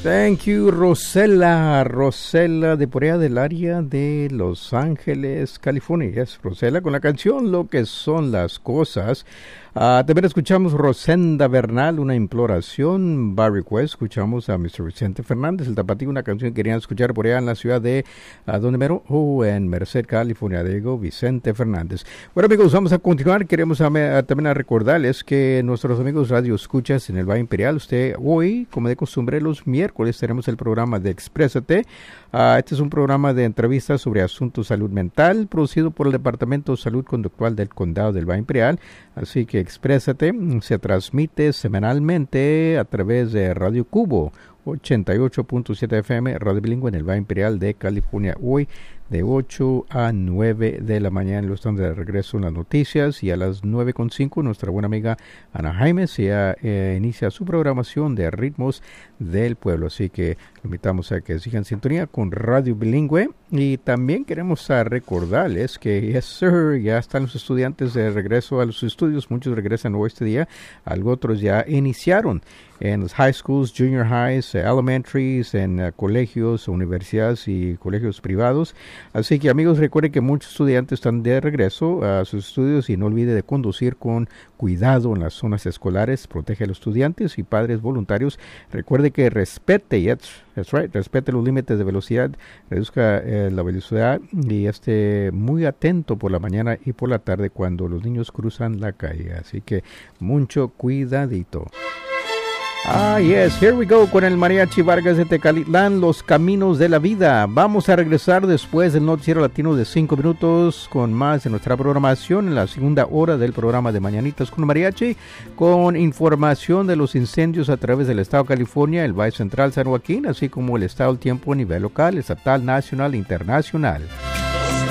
Thank you, Rosela. Rosela de por allá del área de Los Ángeles, California. Yes, Rosela con la canción Lo que son las cosas. También escuchamos Rosenda Bernal, una imploración. By request, escuchamos a Mr. Vicente Fernández, el tapatío, una canción que querían escuchar por allá en la ciudad de ¿dónde mero? En Merced, California. Digo, Vicente Fernández. Bueno, amigos, vamos a continuar. Queremos también recordarles que nuestros amigos Radio Escuchas en el Valle Imperial, usted hoy, como de costumbre, los miércoles tenemos el programa de Exprésate. Este es un programa de entrevistas sobre asuntos de salud mental, producido por el Departamento de Salud Conductual del Condado del Valle Imperial. Así que Exprésate se transmite semanalmente a través de Radio Cubo 88.7 FM, Radio Bilingüe en el Valle Imperial de California. Hoy de 8 a 9 de la mañana. Lo están de regreso en las noticias, y a las 9:05 nuestra buena amiga Ana Jaimes ya inicia su programación de Ritmos del Pueblo. Así que lo invitamos a que sigan sintonía con Radio Bilingüe. Y también queremos recordarles que yes sir, ya están los estudiantes de regreso a los estudios. Muchos regresan hoy este día, otros ya iniciaron en los high schools, junior highs, elementaries, en colegios, universidades y colegios privados. Así que, amigos, recuerden que muchos estudiantes están de regreso a sus estudios, y no olvide de conducir con cuidado en las zonas escolares. Protege a los estudiantes y padres voluntarios. Recuerde que respete, that's right, respete los límites de velocidad, reduzca la velocidad, y esté muy atento por la mañana y por la tarde cuando los niños cruzan la calle. Así que mucho cuidadito. Yes, here we go con el Mariachi Vargas de Tecalitlán, Los Caminos de la Vida. Vamos a regresar después del noticiero latino de 5 minutos con más de nuestra programación en la segunda hora del programa de Mañanitas con Mariachi, con información de los incendios a través del estado de California, el Valle Central, San Joaquín, así como el estado del tiempo a nivel local, estatal, nacional e internacional.